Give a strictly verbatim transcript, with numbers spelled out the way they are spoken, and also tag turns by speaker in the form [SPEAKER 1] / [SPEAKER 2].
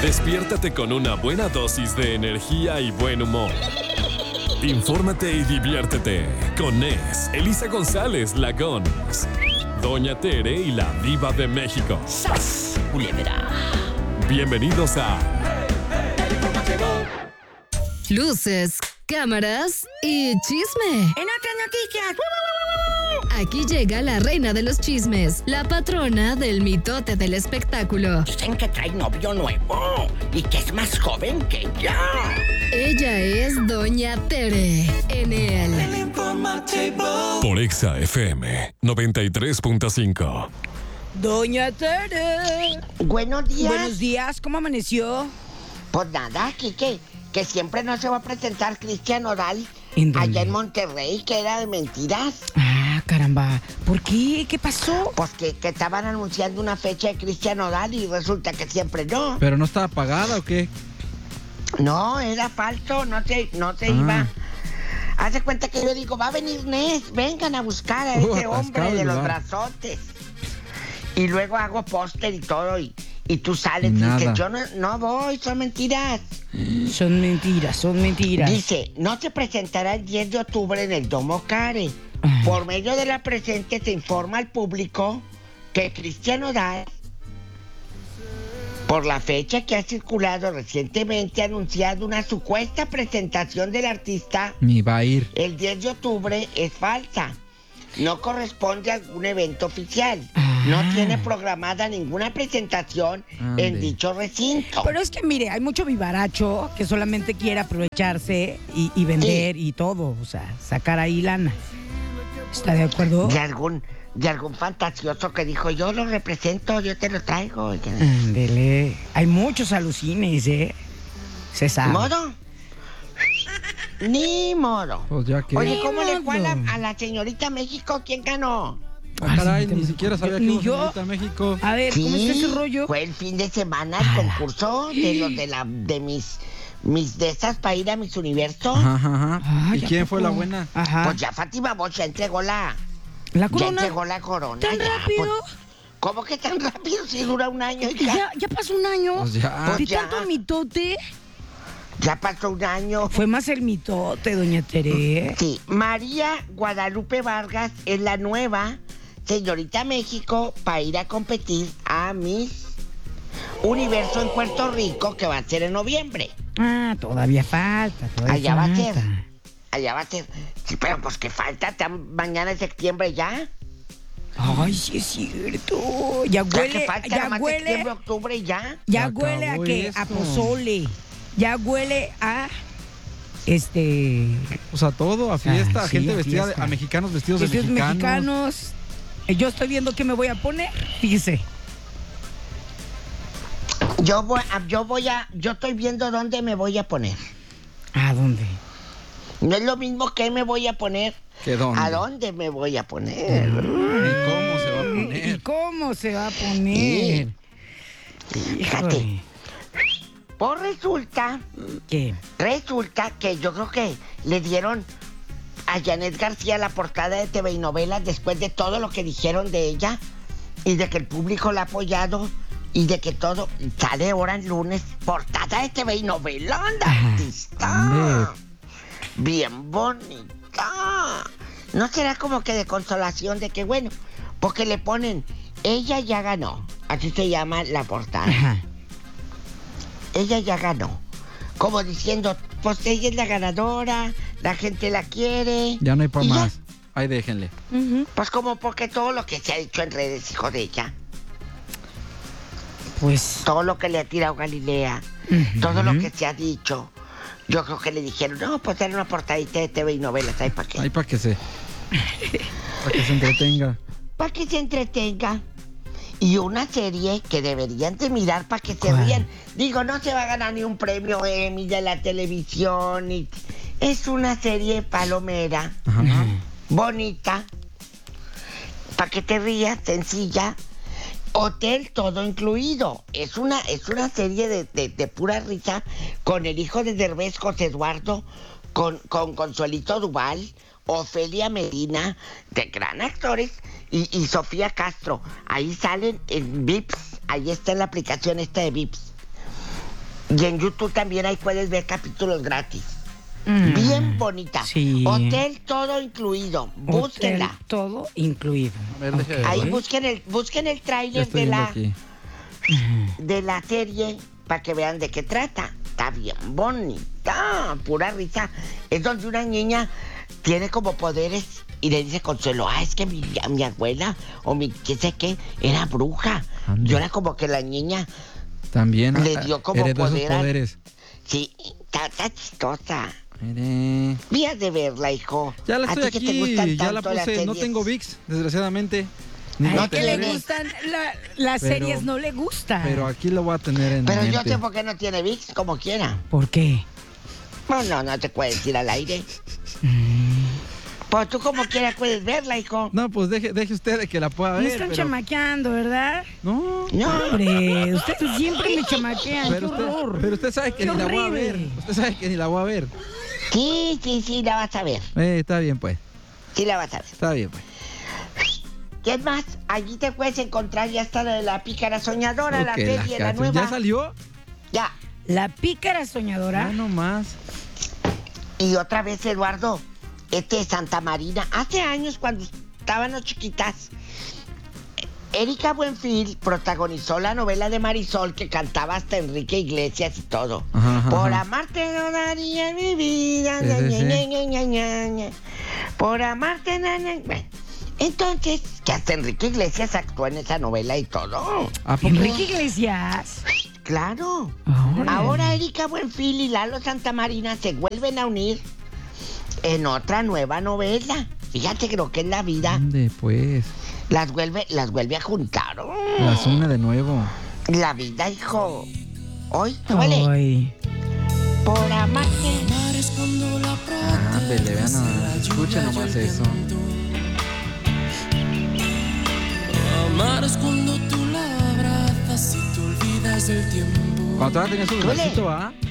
[SPEAKER 1] Despiértate con una buena dosis de energía y buen humor. Infórmate y diviértete con Nes, Elisa González, la Gons, Doña Tere y la Diva de México.
[SPEAKER 2] ¡Sas, culebra!
[SPEAKER 1] Bienvenidos a
[SPEAKER 3] Luces, cámaras y chisme.
[SPEAKER 2] En otras noticias...
[SPEAKER 3] Aquí llega la reina de los chismes, la patrona del mitote del espectáculo.
[SPEAKER 2] Dicen que trae novio nuevo y que es más joven que ella.
[SPEAKER 3] Ella es Doña Tere en el
[SPEAKER 1] por Exa F M noventa y tres punto cinco.
[SPEAKER 4] Doña Tere.
[SPEAKER 5] Buenos días.
[SPEAKER 4] Buenos días, ¿cómo amaneció?
[SPEAKER 5] Pues nada, aquí que, que siempre no se va a presentar Cristian Nodal
[SPEAKER 4] ¿En dónde?
[SPEAKER 5] allá en Monterrey, que era de mentiras.
[SPEAKER 4] Ah, caramba. ¿Por qué? ¿Qué pasó?
[SPEAKER 5] Pues que, que estaban anunciando una fecha de Cristian Nodal y resulta que siempre no.
[SPEAKER 6] ¿Pero no estaba pagada o qué?
[SPEAKER 5] No, era falso, no se, no se
[SPEAKER 6] Ah.
[SPEAKER 5] iba. Haz de cuenta que yo digo, va a venir Nes, vengan a buscar a
[SPEAKER 6] Uh,
[SPEAKER 5] ese hombre
[SPEAKER 6] atascado
[SPEAKER 5] de
[SPEAKER 6] el
[SPEAKER 5] los
[SPEAKER 6] lugar.
[SPEAKER 5] brazotes. Y luego hago póster y todo y, y tú sales y
[SPEAKER 6] Nada.
[SPEAKER 5] dices, yo no, no voy, son mentiras.
[SPEAKER 4] Son mentiras, son mentiras.
[SPEAKER 5] Dice, no se presentará el diez de octubre en el Domo Care.
[SPEAKER 4] Ay.
[SPEAKER 5] Por medio de la presente se informa al público que Cristian Nodal, por la fecha que ha circulado recientemente, ha anunciado una supuesta presentación del artista
[SPEAKER 6] Ni va a ir.
[SPEAKER 5] el diez de octubre, es falsa. No corresponde a algún evento oficial.
[SPEAKER 4] Ah.
[SPEAKER 5] No tiene programada ninguna presentación
[SPEAKER 6] Ande.
[SPEAKER 5] en dicho recinto.
[SPEAKER 4] Pero es que, mire, hay mucho vivaracho que solamente quiere aprovecharse y, y vender y todo. O sea, sacar ahí lana. ¿Está de acuerdo?
[SPEAKER 5] De algún, de algún fantasioso que dijo, yo lo represento, yo te lo traigo.
[SPEAKER 4] Ándele. Hay muchos alucines, ¿eh? Se sabe.
[SPEAKER 5] ¿Modo? Ni modo.
[SPEAKER 6] Pues ya que...
[SPEAKER 5] Oye, ¿cómo
[SPEAKER 4] Ni
[SPEAKER 5] le fue a la,
[SPEAKER 4] modo.
[SPEAKER 5] a la señorita México? ¿Quién ganó?
[SPEAKER 6] Ah, caray,
[SPEAKER 4] sí,
[SPEAKER 6] ni
[SPEAKER 4] te-
[SPEAKER 6] siquiera sabía que
[SPEAKER 4] Ni
[SPEAKER 6] iba
[SPEAKER 4] yo.
[SPEAKER 6] señorita México.
[SPEAKER 4] A ver, ¿cómo está ese rollo?
[SPEAKER 5] Fue el fin de semana el concurso de los de la de mis mis de esas para ir a mis universo.
[SPEAKER 6] Ajá, ajá.
[SPEAKER 4] Ay,
[SPEAKER 6] ¿Y
[SPEAKER 4] ¿a
[SPEAKER 6] quién fue
[SPEAKER 4] poco?
[SPEAKER 6] la buena?
[SPEAKER 4] Ajá.
[SPEAKER 5] Pues ya Fátima Bosch ya entregó la
[SPEAKER 4] ¿La
[SPEAKER 5] ya
[SPEAKER 4] corona?
[SPEAKER 5] entregó la corona.
[SPEAKER 4] ¿Tan
[SPEAKER 5] ya,
[SPEAKER 4] rápido?
[SPEAKER 5] pues, ¿cómo que tan rápido? Si dura un año, hija.
[SPEAKER 4] Ya, ya pasó un año.
[SPEAKER 6] Pues ya.
[SPEAKER 4] ¿De
[SPEAKER 5] Pues ya.
[SPEAKER 4] tanto mitote?
[SPEAKER 5] Ya pasó un año.
[SPEAKER 4] Fue más el mitote, doña Tere.
[SPEAKER 5] Sí, María Guadalupe Vargas es la nueva señorita México para ir a competir a Miss Universo en Puerto Rico, que va a ser en noviembre.
[SPEAKER 4] Ah, todavía falta. Todavía
[SPEAKER 5] Allá va a
[SPEAKER 4] falta.
[SPEAKER 5] ser. Allá va a ser. Sí, pero pues que falta, tan- mañana es septiembre ya.
[SPEAKER 4] Ay, sí es cierto. Ya
[SPEAKER 5] Ya que
[SPEAKER 4] huele,
[SPEAKER 5] falta
[SPEAKER 4] ya
[SPEAKER 5] nada más
[SPEAKER 4] huele,
[SPEAKER 5] septiembre, octubre y ya.
[SPEAKER 4] ya
[SPEAKER 6] Se
[SPEAKER 4] huele a
[SPEAKER 6] acabó
[SPEAKER 4] que
[SPEAKER 6] esto.
[SPEAKER 4] a pozole. Ya huele a este
[SPEAKER 6] O sea, todo a fiesta,
[SPEAKER 4] Ah, sí,
[SPEAKER 6] gente
[SPEAKER 4] a
[SPEAKER 6] vestida, de-
[SPEAKER 4] fiesta.
[SPEAKER 6] a mexicanos vestidos,
[SPEAKER 4] vestidos
[SPEAKER 6] de mexicanos.
[SPEAKER 4] mexicanos. Eh, Yo estoy viendo qué me voy a poner. Fíjese.
[SPEAKER 5] Yo voy, a- yo voy a, yo estoy viendo dónde me voy a poner.
[SPEAKER 4] ¿A dónde?
[SPEAKER 5] No es lo mismo que me voy a poner.
[SPEAKER 6] ¿Qué dónde?
[SPEAKER 5] ¿A dónde me voy a poner?
[SPEAKER 6] ¿Y cómo se va a
[SPEAKER 4] ¿Y
[SPEAKER 6] poner?
[SPEAKER 4] cómo se va a poner?
[SPEAKER 5] Fíjate.
[SPEAKER 4] Híjole.
[SPEAKER 5] Pues resulta,
[SPEAKER 4] ¿Qué?
[SPEAKER 5] resulta que yo creo que le dieron a Janet García la portada de T V y novelas después de todo lo que dijeron de ella y de que el público la ha apoyado y de que todo sale ahora en lunes portada de T V y novelas, la
[SPEAKER 4] Ajá.
[SPEAKER 5] artista.
[SPEAKER 6] Hombre.
[SPEAKER 5] Bien bonita. ¿No será como que de consolación de que bueno, porque le ponen ella ya ganó, así se llama la portada?
[SPEAKER 4] Ajá.
[SPEAKER 5] Ella ya ganó. Como diciendo, pues ella es la ganadora, la gente la quiere.
[SPEAKER 6] Ya no hay para
[SPEAKER 5] y ya.
[SPEAKER 6] más. Ahí déjenle.
[SPEAKER 4] Ujú.
[SPEAKER 5] Pues como porque todo lo que se ha dicho en redes, hijo de ella,
[SPEAKER 4] Pues.
[SPEAKER 5] todo lo que le ha tirado Galilea,
[SPEAKER 4] Ujú.
[SPEAKER 5] todo lo que se ha dicho, yo creo que le dijeron, no, pues era una portadita de T V y novelas, ¿ahí para qué?
[SPEAKER 6] Ahí para que se... para que se entretenga.
[SPEAKER 5] Para que se entretenga. Y una serie que deberían de mirar para que se
[SPEAKER 4] ¿Cuál?
[SPEAKER 5] rían. Digo, no se va a ganar ni un premio Emmy de la televisión. Ni... Es una serie palomera,
[SPEAKER 6] Ajá.
[SPEAKER 5] bonita, para que te rías, sencilla. Hotel todo incluido. Es una, es una serie de, de, de pura risa con el hijo de Derbez, José Eduardo, con, con Consuelito Duval, Ofelia Medina, de gran actores, y, y Sofía Castro. Ahí salen en Vips, ahí está en la aplicación esta de Vips. Y en YouTube también ahí puedes ver capítulos gratis.
[SPEAKER 4] Mm.
[SPEAKER 5] Bien bonita.
[SPEAKER 4] Sí.
[SPEAKER 5] Hotel todo incluido. Búsquenla.
[SPEAKER 4] Hotel todo incluido.
[SPEAKER 6] A ver, deje de
[SPEAKER 5] Ahí
[SPEAKER 6] ver.
[SPEAKER 5] busquen el, busquen el
[SPEAKER 6] Ya
[SPEAKER 5] tráiler
[SPEAKER 6] estoy
[SPEAKER 5] de
[SPEAKER 6] viendo
[SPEAKER 5] la,
[SPEAKER 6] aquí.
[SPEAKER 5] de la serie para que vean de qué trata. Está bien bonita, pura risa. Es donde una niña tiene como poderes y le dice Consuelo, ah, es que mi, mi abuela o mi qué sé qué era bruja.
[SPEAKER 6] Ande.
[SPEAKER 5] Yo era como que la niña,
[SPEAKER 6] También
[SPEAKER 5] Le
[SPEAKER 6] ah,
[SPEAKER 5] dio como
[SPEAKER 6] heredó esos
[SPEAKER 5] poder al-
[SPEAKER 6] poderes.
[SPEAKER 5] sí, está, está chistosa.
[SPEAKER 6] Mire.
[SPEAKER 5] Vías de verla, hijo.
[SPEAKER 6] Ya la
[SPEAKER 5] A
[SPEAKER 6] estoy
[SPEAKER 5] ti que te
[SPEAKER 6] aquí,
[SPEAKER 5] gustan
[SPEAKER 6] ya la
[SPEAKER 5] tanto las
[SPEAKER 6] puse. No
[SPEAKER 5] series.
[SPEAKER 6] tengo VIX, desgraciadamente. Ni
[SPEAKER 4] Ay,
[SPEAKER 6] la
[SPEAKER 4] que le
[SPEAKER 6] tendré,
[SPEAKER 4] gustan la- las
[SPEAKER 6] Pero-
[SPEAKER 4] series, no le gustan.
[SPEAKER 6] pero aquí lo voy a tener en
[SPEAKER 5] Pero yo
[SPEAKER 6] mente.
[SPEAKER 5] sé por qué no tiene VIX, como quiera.
[SPEAKER 4] ¿Por qué?
[SPEAKER 5] Bueno, no te puedes decir al aire. Pues tú como quieras puedes verla, hijo.
[SPEAKER 6] No, pues deje, deje usted de que la pueda
[SPEAKER 4] Me
[SPEAKER 6] ver.
[SPEAKER 4] están
[SPEAKER 6] pero-
[SPEAKER 4] chamaqueando, ¿verdad?
[SPEAKER 6] No,
[SPEAKER 5] No,
[SPEAKER 4] Hombre, ustedes siempre me chamaquean,
[SPEAKER 6] pero
[SPEAKER 4] qué
[SPEAKER 6] usted,
[SPEAKER 4] horror.
[SPEAKER 6] pero usted sabe que
[SPEAKER 4] Qué
[SPEAKER 6] ni la voy a ver.
[SPEAKER 4] horrible.
[SPEAKER 6] Usted sabe que ni la voy a ver.
[SPEAKER 5] sí, sí, sí, la vas a ver.
[SPEAKER 6] Eh, está bien, pues.
[SPEAKER 5] Sí, la vas a ver.
[SPEAKER 6] Está bien, pues.
[SPEAKER 5] ¿Qué más? Allí te puedes encontrar ya está la de la pícara soñadora, la
[SPEAKER 6] Ok,
[SPEAKER 5] serie, la,
[SPEAKER 6] cacho.
[SPEAKER 5] nueva.
[SPEAKER 6] ¿Ya salió?
[SPEAKER 5] Ya.
[SPEAKER 4] La pícara soñadora.
[SPEAKER 6] Ya nomás.
[SPEAKER 5] Y otra vez, Eduardo, este de Santa Marina, hace años cuando estábamos chiquitas, Erika Buenfil protagonizó la novela de Marisol que cantaba hasta Enrique Iglesias y todo.
[SPEAKER 6] Ajá, ajá,
[SPEAKER 5] Por
[SPEAKER 6] ajá.
[SPEAKER 5] amarte no daría mi vida.
[SPEAKER 6] Sí,
[SPEAKER 5] ña,
[SPEAKER 6] sí,
[SPEAKER 5] ña,
[SPEAKER 6] sí.
[SPEAKER 5] ña, ña, ña, ña, ña. Por amarte. Na, na. Bueno, entonces, que hasta Enrique Iglesias actuó en esa novela y todo.
[SPEAKER 6] ¿A poco?
[SPEAKER 4] Enrique Iglesias.
[SPEAKER 5] Claro.
[SPEAKER 4] Órale.
[SPEAKER 5] Ahora Erika Buenfil y Lalo Santamarina se vuelven a unir en otra nueva novela. Fíjate que lo que es la vida,
[SPEAKER 6] ¿Dónde, pues?
[SPEAKER 5] las vuelve, las vuelve a juntar.
[SPEAKER 6] Las une de nuevo.
[SPEAKER 5] La vida, hijo. Hoy, vale.
[SPEAKER 4] Ay.
[SPEAKER 5] Por amarte.
[SPEAKER 6] Ándele, vean nada. Escuchen nomás eso.
[SPEAKER 7] Amar es cuando tú la abrazas y te olvidas del tiempo.
[SPEAKER 6] Cuando todavía tenía su
[SPEAKER 5] Duele.
[SPEAKER 6] bracito, ¿ah?